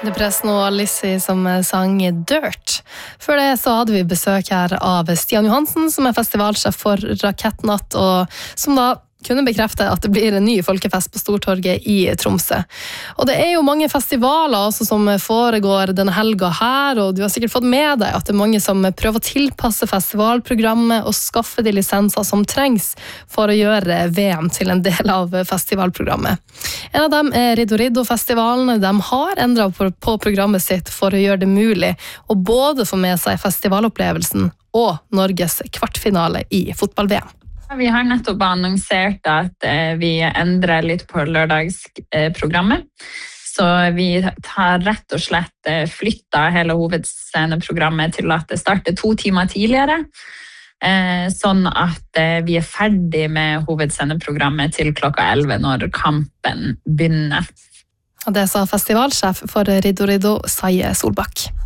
Det Pressen og Lizzie som sang Dirt. Før det så hadde vi besøk her av Stian Johansen, som festivalsjef for Rakettnatt, og som da kunne bekrefte at det blir en ny folkefest på Stortorget i Tromsø. Og det jo mange festivaler også som foregår denne helga her, og du har sikkert fått med deg at det mange som prøver å tilpasse festivalprogrammet og skaffe de lisenser som trengs for å gjøre VM til en del av festivalprogrammet. En av dem Riddo Riddo-festivalen. De har endret på programmet sitt for å gjøre det mulig å både få med seg festivalopplevelsen og Norges kvartfinale i fotball-VM. Vi har nettopp annonsert at vi endrer litt på lørdagsprogrammet. Så vi har rett og slett flyttet hele hovedsceneprogrammet til at det starter 2 timer tidligere. Sånn at vi ferdig med hovedsceneprogrammet til klokka 11 når kampen begynner. Og det sa festivalsjef for Riddo Riddo, Saie Solbakk.